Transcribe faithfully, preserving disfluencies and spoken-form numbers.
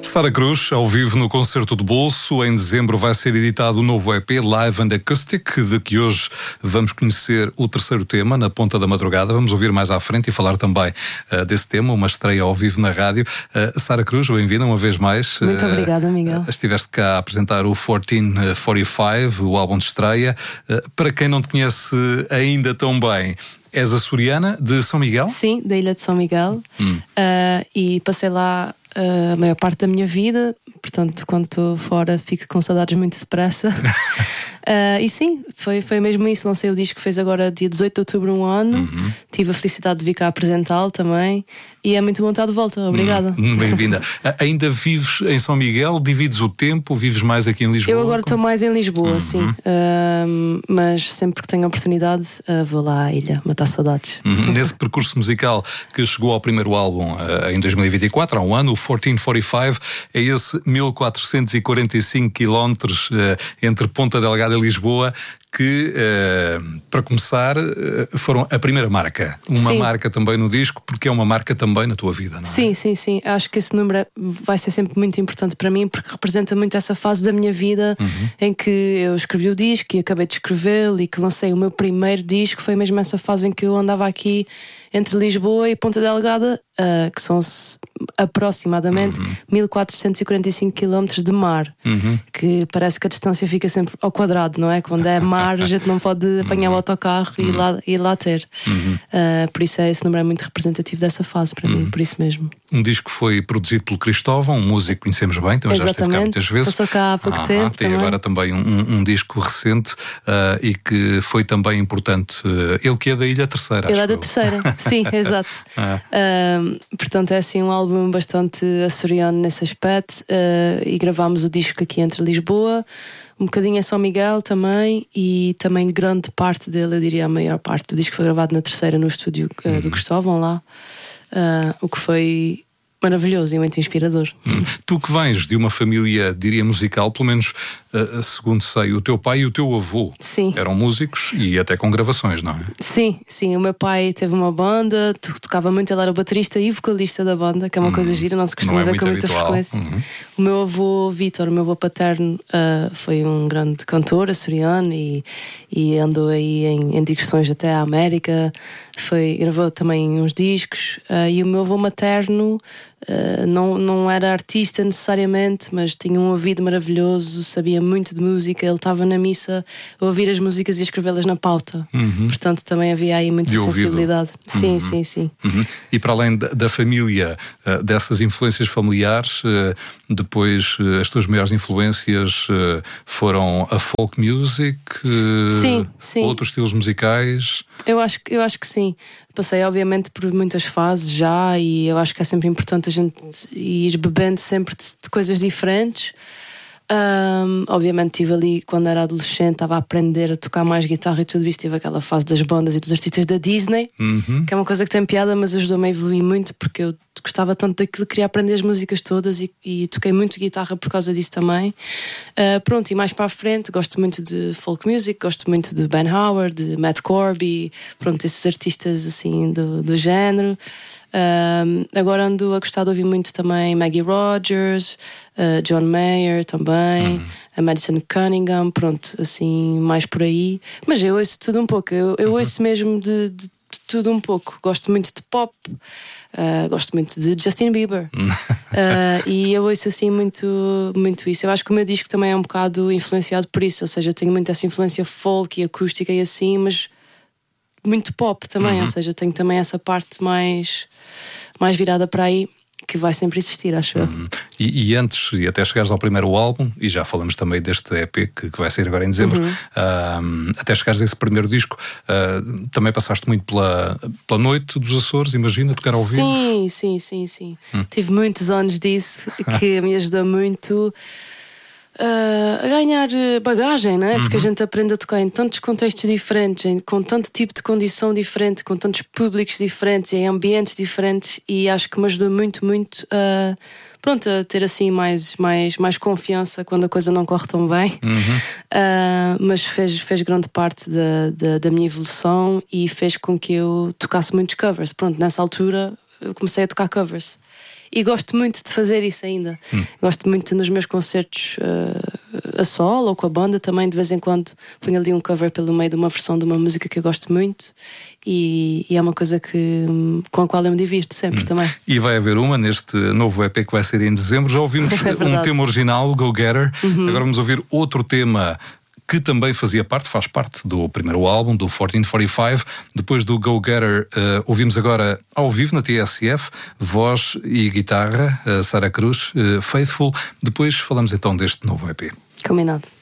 Sara Cruz, ao vivo no Concerto de Bolso. Em dezembro vai ser editado o novo E P Live and Acoustic, de que hoje vamos conhecer o terceiro tema, Na Ponta da Madrugada. Vamos ouvir mais à frente e falar também uh, desse tema, uma estreia ao vivo na rádio. Uh, Sara Cruz, bem-vinda uma vez mais. Muito uh, obrigada, Miguel. Uh, estiveste cá a apresentar o quatorze quarenta e cinco, o álbum de estreia. Uh, para quem não te conhece ainda tão bem, és açoriana de São Miguel? Sim, da ilha de São Miguel. Hum. Uh, e passei lá uh, a maior parte da minha vida. Portanto, quando estou fora, fico com saudades muito depressa. uh, e sim, foi, foi mesmo isso. Lancei o disco, fez agora dia dezoito de outubro, um ano. Uhum. Tive a felicidade de vir cá apresentá-lo também. E é muito bom estar de volta. Obrigada. Hum, bem-vinda. Ainda vives em São Miguel? Divides o tempo? Vives mais aqui em Lisboa? Eu agora estou mais em Lisboa, uhum. sim. Uh, mas sempre que tenho a oportunidade, uh, vou lá à ilha matar saudades. Uhum. Nesse percurso musical que chegou ao primeiro álbum uh, em dois mil e vinte e quatro, há um ano, o quatorze quarenta e cinco, é esse mil quatrocentos e quarenta e cinco quilómetros uh, entre Ponta Delgada e Lisboa, que, uh, para começar, uh, foram a primeira marca. Uma sim. marca também no disco, porque é uma marca também na tua vida, não é? Sim, sim, sim. Acho que esse número vai ser sempre muito importante para mim, porque representa muito essa fase da minha vida, uhum. em que eu escrevi o disco e acabei de escrevê-lo e que lancei o meu primeiro disco. Foi mesmo essa fase em que eu andava aqui entre Lisboa e Ponta Delgada, uh, que são aproximadamente uhum. mil quatrocentos e quarenta e cinco quilómetros de mar, uhum. que parece que a distância fica sempre ao quadrado, não é? Quando é mar, a gente não pode apanhar o autocarro uhum. e, ir lá, ir lá ter. Uhum. Uh, por isso é, esse número é muito representativo dessa fase para uhum. mim, por isso mesmo. Um disco que foi produzido pelo Cristóvão, um músico que conhecemos bem, também já esteve cá muitas vezes. Passou cá há pouco ah, tempo. Tem também. Agora também um, um, um disco recente uh, e que foi também importante. Uh, ele que é da Ilha Terceira. Ele é da Terceira, sim, exato. ah. uh, portanto, é assim um álbum bastante açoriano nesse aspecto, uh, e gravámos o disco aqui entre Lisboa, um bocadinho em São Miguel também, e também grande parte dele, eu diria a maior parte do disco foi gravado na Terceira, no estúdio uh, uhum. do Cristóvão lá. Uh, o que foi maravilhoso e muito inspirador. Hum. Tu que vens de uma família, diria, musical, pelo menos uh, segundo sei, o teu pai e o teu avô sim. eram músicos e até com gravações, não é? Sim, sim. O meu pai teve uma banda, tocava muito, ele era o baterista e vocalista da banda, que é uma hum. coisa gira, não se costuma não é ver com muita habitual. frequência. Uhum. O meu avô Vítor, o meu avô paterno, uh, foi um grande cantor açoriano e, e andou aí em, em digressões até à América, foi, gravou também uns discos, uh, e o meu avô materno Uh, não, não era artista necessariamente, mas tinha um ouvido maravilhoso, sabia muito de música. Ele estava na missa a ouvir as músicas e a escrevê-las na pauta. Uhum. Portanto, também havia aí muita de sensibilidade. Ouvido. Sim, uhum. sim, sim. Uhum. E para além da, da família, uh, dessas influências familiares, uh, depois uh, as tuas maiores influências uh, foram a folk music, uh, sim, sim. outros estilos musicais? Eu acho, eu acho que sim. Passei obviamente por muitas fases já, e eu acho que é sempre importante a gente ir bebendo sempre de, de coisas diferentes. Um, obviamente estive ali quando era adolescente, estava a aprender a tocar mais guitarra e tudo isso. Tive aquela fase das bandas e dos artistas da Disney, uhum. que é uma coisa que tem piada, mas ajudou-me a evoluir muito, porque eu gostava tanto daquilo, queria aprender as músicas todas e, e toquei muito guitarra por causa disso também. Uh, pronto, e mais para a frente gosto muito de folk music, gosto muito de Ben Howard, de Matt Corby, pronto, esses artistas assim do, do género. Um, agora ando a gostar de ouvir muito também Maggie Rogers, uh, John Mayer também, uhum. a Madison Cunningham, pronto, assim, mais por aí. Mas eu ouço tudo um pouco, eu, eu uhum. ouço mesmo de, de, de tudo um pouco. Gosto muito de pop, uh, gosto muito de Justin Bieber, uh, e eu ouço assim muito, muito isso. Eu acho que o meu disco também é um bocado influenciado por isso, ou seja, eu tenho muito essa influência folk e acústica e assim, mas muito pop também, uhum. ou seja, tenho também essa parte mais, mais virada para aí, que vai sempre existir, acho eu. Uhum. E, e antes, e até chegares ao primeiro álbum, e já falamos também deste E P que, que vai sair agora em dezembro, uhum. uh, até chegares a esse primeiro disco, uh, também passaste muito pela, pela noite dos Açores, imagina, tocar ao vivo? Sim, sim, sim, sim. Hum. Tive muitos anos disso, que me ajudou muito Uh, a ganhar bagagem, não é? Uhum. Porque a gente aprende a tocar em tantos contextos diferentes, em, com tanto tipo de condição diferente, com tantos públicos diferentes, em ambientes diferentes, e acho que me ajudou muito, muito a, pronto, a ter assim mais, mais, mais confiança quando a coisa não corre tão bem. Uhum. Uh, mas fez, fez grande parte da, da, da minha evolução e fez com que eu tocasse muitos covers. Pronto, nessa altura eu comecei a tocar covers. e gosto muito de fazer isso ainda. Hum. Gosto muito nos meus concertos uh, a solo ou com a banda também, de vez em quando ponho ali um cover pelo meio de uma versão de uma música que eu gosto muito, e, e é uma coisa que, com a qual eu me divirto sempre hum. também. E vai haver uma neste novo E P que vai ser em dezembro. Já ouvimos é um tema original, Go Getter. Uhum. Agora vamos ouvir outro tema que também fazia parte, faz parte do primeiro álbum, do quatorze quarenta e cinco. Depois do Go Getter, uh, ouvimos agora ao vivo na T S F, voz e guitarra, uh, Sara Cruz, uh, Faithful. Depois falamos então deste novo E P. Combinado.